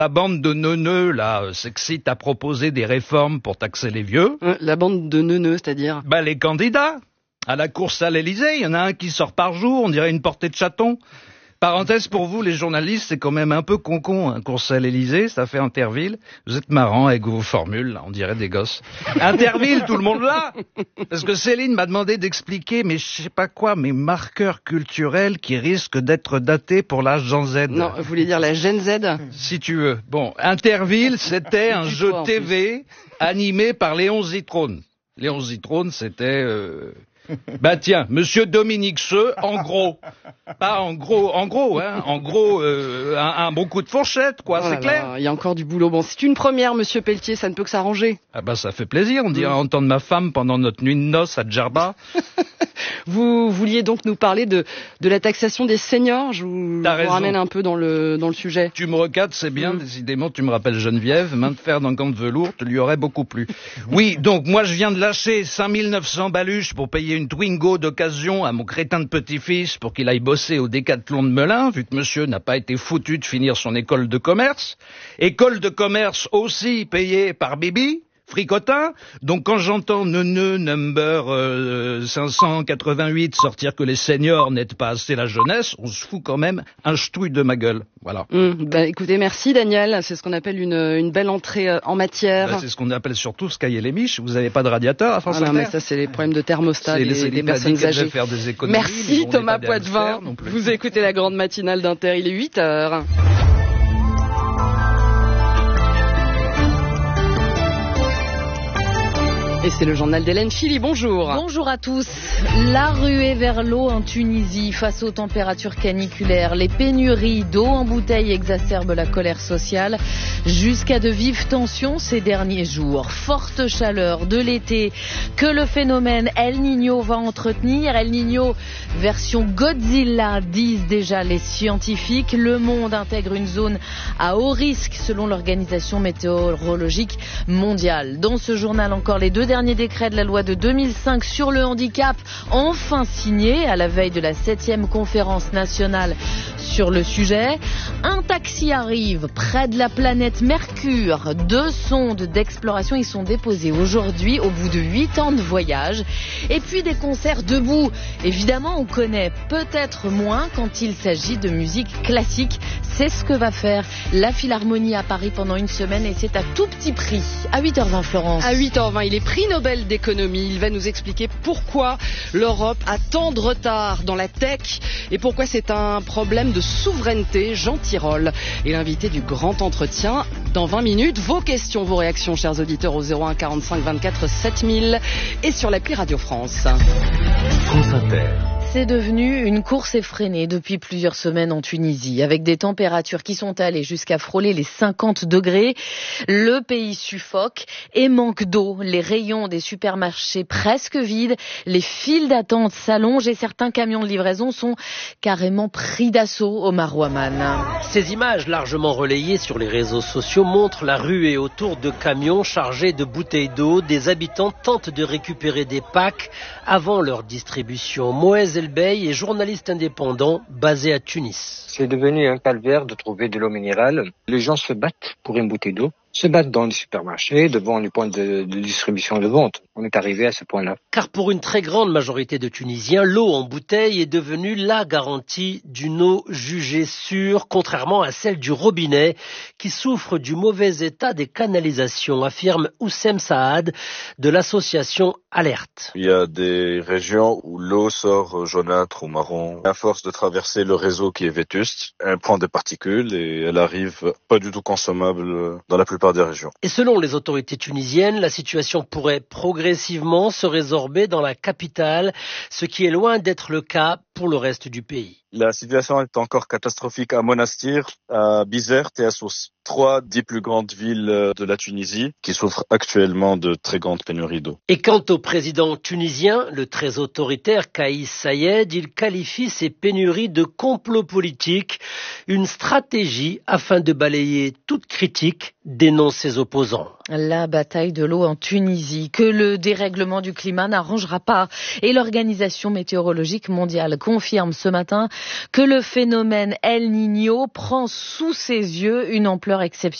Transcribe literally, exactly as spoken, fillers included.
La bande de neuneux, là, euh, s'excite à proposer des réformes pour taxer les vieux. Euh, la bande de neuneux, c'est-à-dire? Bah, les candidats à la course à l'Élysée, il y en a un qui sort par jour, on dirait une portée de chaton. Parenthèse pour vous, les journalistes, c'est quand même un peu con-con, hein, course à l'Élysée, ça fait Interville. Vous êtes marrants avec vos formules, là, on dirait des gosses. Interville, tout le monde là. Parce que Céline m'a demandé d'expliquer, mais je sais pas quoi, mes marqueurs culturels qui risquent d'être datés pour l'âge Gen Z. Non, vous voulez dire la Gen Z? Si tu veux. Bon, Interville, c'était un jeu T V animé par Léon Zitrone. Léon Zitrone, c'était... Euh... Bah tiens, Monsieur Dominique Seux, en gros, pas en gros, en gros, hein, en gros, euh, un, un bon coup de fourchette, quoi, Oh c'est là clair. là, il y a encore du boulot. Bon, c'est une première, Monsieur Pelletier, ça ne peut que s'arranger. Ah bah ça fait plaisir, on dirait entendre ma femme pendant notre nuit de noces à Djerba. Vous vouliez donc nous parler de, de la taxation des seniors. Je vous, T'as vous raison. ramène un peu dans le, dans le sujet. Tu me recadres, c'est bien, Mm. décidément, tu me rappelles Geneviève, main de fer dans gant de velours, te lui aurais beaucoup plu. Oui, donc moi je viens de lâcher cinq mille neuf cents baluches pour payer une Twingo d'occasion à mon crétin de petit-fils pour qu'il aille bosser au Décathlon de Melun, vu que monsieur n'a pas été foutu de finir son école de commerce. École de commerce aussi payée par Bibi. Fricotin. Donc quand j'entends neuneu number euh, cinq cent quatre-vingt-huit sortir que les seniors n'aident pas assez la jeunesse, on se fout quand même un ch'touille de ma gueule. Voilà. Hum, bah, écoutez, merci Daniel. C'est ce qu'on appelle une, une belle entrée euh, en matière. Bah, c'est ce qu'on appelle surtout Sky les miches. Vous n'avez pas de radiateur à France Ah non, mais Inter. ça c'est les problèmes de thermostat C'est- des, Céline des m'a dit personnes qu'elle devait âgées. faire des économies, mais Merci bon, on n'est Thomas pas des hamsters Poitvin. non plus. Vous écoutez la grande matinale d'Inter, il est huit heures. Et c'est le journal d'Hélène Philly, bonjour. Bonjour à tous. La ruée vers l'eau en Tunisie face aux températures caniculaires. Les pénuries d'eau en bouteille exacerbent la colère sociale jusqu'à de vives tensions ces derniers jours. Forte chaleur de l'été que le phénomène El Niño va entretenir. El Niño version Godzilla, disent déjà les scientifiques. Le monde intègre une zone à haut risque selon l'Organisation météorologique mondiale. Dans ce journal, encore les deux dernier décret de la loi de deux mille cinq sur le handicap, enfin signé à la veille de la septième conférence nationale sur le sujet. Un taxi arrive près de la planète Mercure. Deux sondes d'exploration y sont déposées aujourd'hui au bout de huit ans de voyage. Et puis des concerts debout. Évidemment, on connaît peut-être moins quand il s'agit de musique classique. C'est ce que va faire la Philharmonie à Paris pendant une semaine et c'est à tout petit prix. À huit heures vingt, Florence. À huit heures vingt, il est prix Nobel d'économie. Il va nous expliquer pourquoi l'Europe a tant de retard dans la tech et pourquoi c'est un problème de souveraineté. Jean Tirole est l'invité du grand entretien dans vingt minutes. Vos questions, vos réactions, chers auditeurs, au zéro un quarante-cinq vingt-quatre sept mille et sur l'appli Radio France. France Inter. C'est devenu une course effrénée depuis plusieurs semaines en Tunisie, avec des températures qui sont allées jusqu'à frôler les cinquante degrés. Le pays suffoque et manque d'eau. Les rayons des supermarchés presque vides, les files d'attente s'allongent et certains camions de livraison sont carrément pris d'assaut au Marouaman. Ces images largement relayées sur les réseaux sociaux montrent la ruée autour de camions chargés de bouteilles d'eau. Des habitants tentent de récupérer des packs avant leur distribution. Moez Elbey est journaliste indépendant basé à Tunis. C'est devenu un calvaire de trouver de l'eau minérale. Les gens se battent pour une bouteille d'eau, se battent dans les supermarchés, devant les points de, de distribution et de vente. On est arrivé à ce point-là. Car pour une très grande majorité de Tunisiens, l'eau en bouteille est devenue la garantie d'une eau jugée sûre, contrairement à celle du robinet, qui souffre du mauvais état des canalisations, affirme Oussem Saad de l'association Alerte. Il y a des régions où l'eau sort jaunâtre ou marron. À force de traverser le réseau qui est vétuste, elle prend des particules et elle arrive pas du tout consommable dans la plupart des régions. Et selon les autorités tunisiennes, la situation pourrait progressivement se résorber dans la capitale, ce qui est loin d'être le cas pour le reste du pays. La situation est encore catastrophique à Monastir, à Bizerte et à Sousse. Trois des plus grandes villes de la Tunisie qui souffrent actuellement de très grandes pénuries d'eau. Et quant au président tunisien, le très autoritaire Kaïs Saïed, il qualifie ces pénuries de complot politique, une stratégie afin de balayer toute critique, dénonce ses opposants. La bataille de l'eau en Tunisie, que le dérèglement du climat n'arrangera pas. Et l'Organisation météorologique mondiale confirme ce matin que le phénomène El Niño prend sous ses yeux une ampleur exceptionnelle.